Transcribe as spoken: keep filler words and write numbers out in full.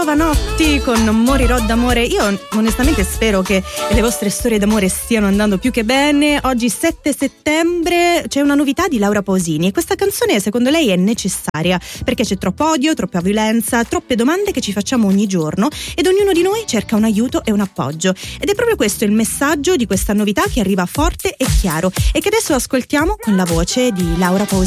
Giovanotti con Morirò d'amore. Io onestamente spero che le vostre storie d'amore stiano andando più che bene. Oggi sette settembre c'è una novità di Laura Pausini e questa canzone secondo lei è necessaria perché c'è troppo odio, troppa violenza, troppe domande che ci facciamo ogni giorno ed ognuno di noi cerca un aiuto e un appoggio, ed è proprio questo il messaggio di questa novità che arriva forte e chiaro e che adesso ascoltiamo con la voce di Laura Pausini.